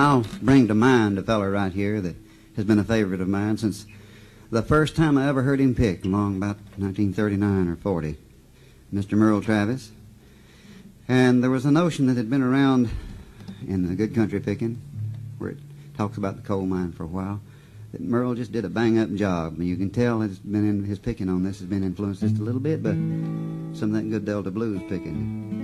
I'll bring to mind a feller right here that has been a favorite of mine since the first time I ever heard him pick, along about 1939 or 40. Mr. Merle Travis. And there was a notion that had been around in the Good Country Picking, where it talks about the coal mine for a while, that Merle just did a bang-up job. And you can tell his picking on this has been influenced just a little bit by some of that good Delta blues picking.